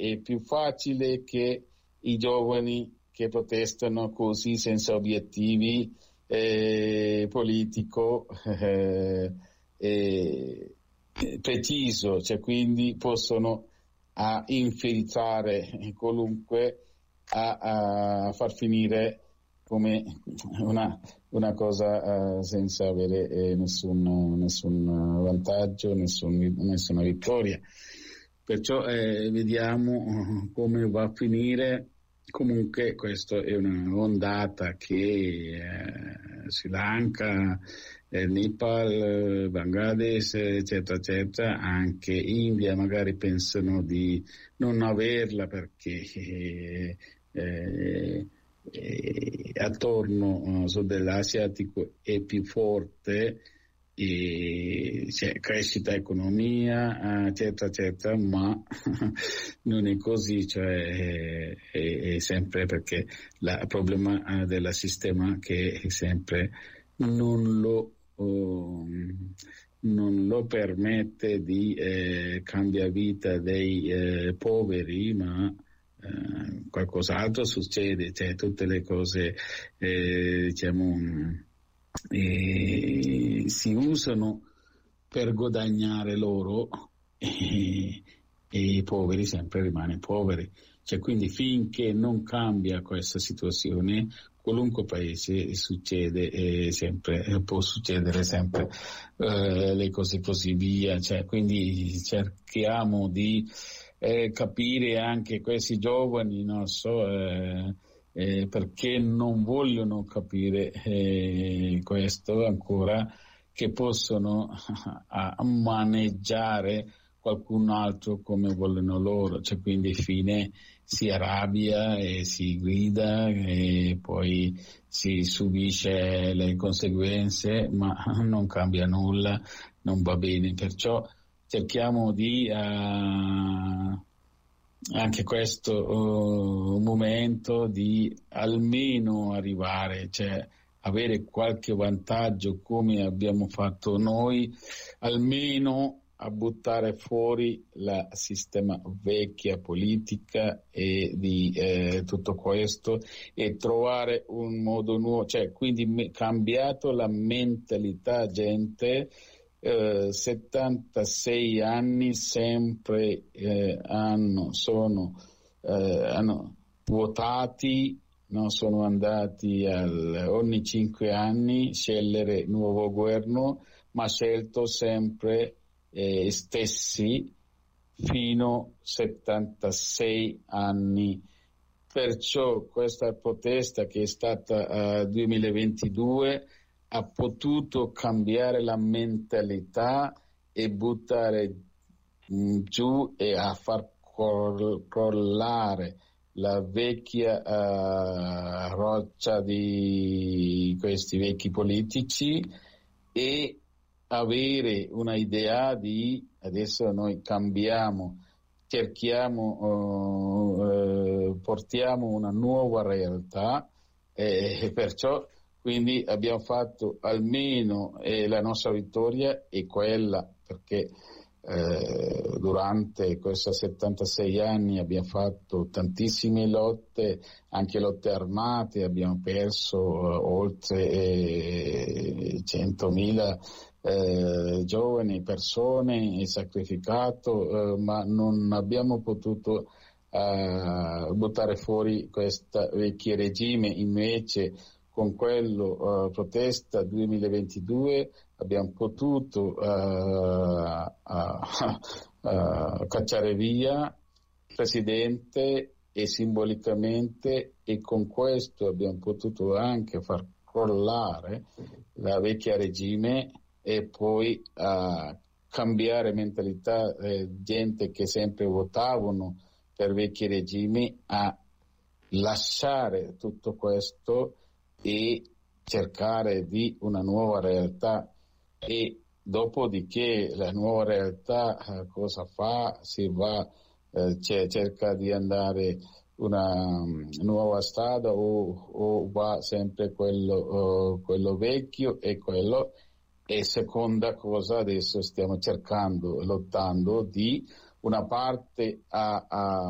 è più facile che i giovani che protestano così senza obiettivi politico preciso, cioè quindi possono infiltrare qualunque a far finire come una cosa senza avere nessun vantaggio, nessuna vittoria. Perciò vediamo come va a finire. Comunque questa è una ondata che Sri Lanka, Nepal, Bangladesh, eccetera, eccetera, anche India magari pensano di non averla perché attorno Sud-Est asiatico è più forte e c'è crescita economia eccetera eccetera, ma non è così, cioè è sempre perché il problema del sistema che è sempre non lo permette di cambiare vita dei poveri, ma qualcos'altro succede, cioè tutte le cose si usano per guadagnare loro e i poveri sempre rimangono poveri, cioè quindi finché non cambia questa situazione qualunque paese succede sempre, può succedere sempre le cose così via, cioè quindi cerchiamo di capire anche questi giovani, non so perché non vogliono capire questo ancora, che possono maneggiare qualcun altro come vogliono loro, cioè quindi fine si arrabbia e si grida e poi si subisce le conseguenze, ma non cambia nulla, non va bene, perciò cerchiamo di anche questo momento di almeno arrivare, cioè avere qualche vantaggio come abbiamo fatto noi, almeno a buttare fuori la sistema vecchia politica e di tutto questo e trovare un modo nuovo, cioè quindi cambiato la mentalità gente. 76 anni sempre hanno votati, no, sono andati ogni 5 anni scegliere nuovo governo, ma scelto sempre stessi fino 76 anni. Perciò questa protesta che è stata 2022 ha potuto cambiare la mentalità e buttare giù e a far crollare la vecchia roccia di questi vecchi politici e avere una idea di adesso noi cambiamo, cerchiamo, portiamo una nuova realtà e perciò quindi abbiamo fatto almeno la nostra vittoria è quella, perché durante questi 76 anni abbiamo fatto tantissime lotte, anche lotte armate, abbiamo perso oltre 100.000 giovani persone e sacrificato, ma non abbiamo potuto buttare fuori questo vecchio regime. Invece con quello protesta 2022 abbiamo potuto cacciare via il presidente e simbolicamente, e con questo abbiamo potuto anche far crollare la vecchia regime e poi cambiare mentalità, gente che sempre votavano per vecchi regimi a lasciare tutto questo e cercare di una nuova realtà. E dopodiché la nuova realtà cosa fa? Si va, cerca di andare una nuova strada o va sempre quello vecchio e quello. E seconda cosa, adesso stiamo cercando, lottando di una parte a